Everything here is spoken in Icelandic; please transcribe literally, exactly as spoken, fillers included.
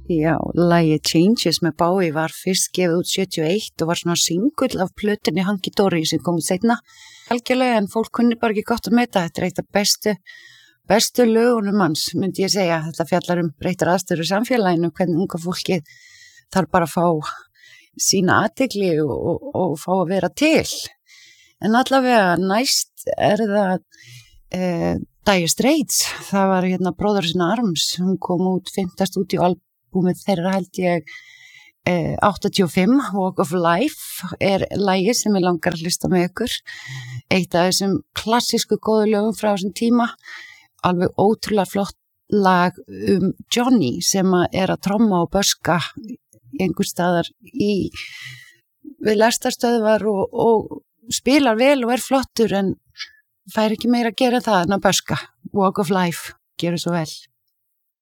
Já, lagið Changes með Bowie var fyrst gefið út sjötíu og eitt og var svona singull af plötunni Hunky Dory sem kom út seinna. Algjörlega, en fólk kunni bara ekki gott að meta. Þetta er eitt af bestu, bestu lögunum hans, myndi ég segja. Þetta fjallar um breyttar aðstæður í samfélaginu, hvernig unga fólki þarf bara að fá sína athygli og, og, og fá að vera til. En allavega næst er það eh, Dire Straits. Það var hérna Brothers in Arms. Hún kom út fimmta stúdíóalbúmið þeirra held ég eh, áttatíu og fimm. Walk of Life er lagið sem ég langar að hlusta með ykkur. Eitt af þessum klassísku góðu lögum frá þessum tíma. Alveg ótrúlega flott lag um Johnny sem er að tromma og böska einhver staðar í við lestarstöðvar og, og spilar vel og er flottur en fær ekki meira að gera það en að böska. Walk of Life, gerur svo vel.